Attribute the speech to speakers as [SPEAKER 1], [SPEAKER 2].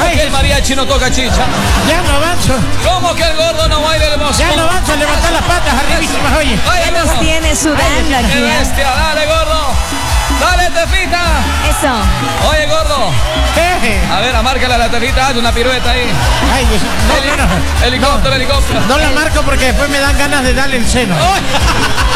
[SPEAKER 1] ¿Cómo que el mariachi no toca chicha?
[SPEAKER 2] Ya no avanzo.
[SPEAKER 1] ¿Cómo que el gordo no baila el mosco?
[SPEAKER 2] Ya no avanzo a levantar las patas arribísimas, oye.
[SPEAKER 1] Vaya,
[SPEAKER 3] Ya nos tiene sudando aquí.
[SPEAKER 1] ¡Qué bestia! ¡Dale, gordo! ¡Dale, Tefita!
[SPEAKER 3] Eso.
[SPEAKER 1] Oye, gordo. A ver, amárcale a la Tefita, haz una pirueta ahí.
[SPEAKER 2] Ay, Dios. No.
[SPEAKER 1] Helicóptero, helicóptero.
[SPEAKER 2] No la marco porque después me dan ganas de darle el seno.